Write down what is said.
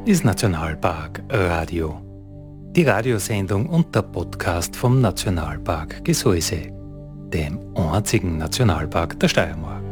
ist Nationalpark Radio. Die Radiosendung und der Podcast vom Nationalpark Gesäuse, dem einzigen Nationalpark der Steiermark.